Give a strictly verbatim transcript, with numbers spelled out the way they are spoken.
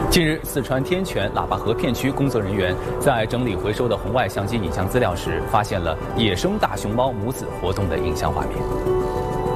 近日，四川天全喇叭河片区工作人员在整理回收的红外相机影像资料时，发现了野生大熊猫母子活动的影像画面。